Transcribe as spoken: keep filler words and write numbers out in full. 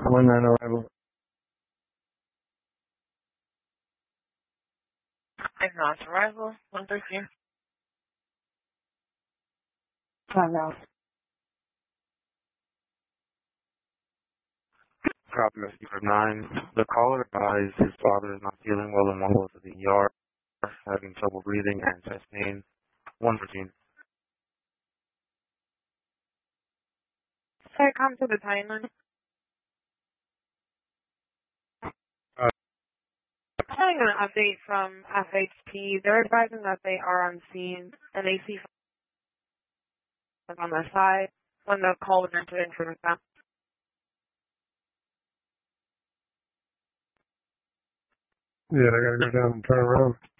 One nine arrival. Ignorance arrival, one three zero. Five out. Copy message for nine. The caller advised his father is not feeling well and won't go to the E R, having trouble breathing and chest pain. one fourteen. Sorry, come to the timeline. Uh, I'm having an update from F H P. They're advising that they are on scene and they see on their side when the call was entered in for them. Yeah, I gotta go down and turn around.